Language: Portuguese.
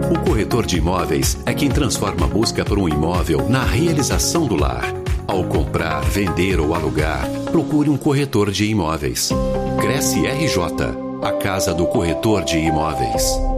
O corretor de imóveis é quem transforma a busca por um imóvel na realização do lar. Ao comprar, vender ou alugar, procure um corretor de imóveis. Cresce RJ, a casa do corretor de imóveis.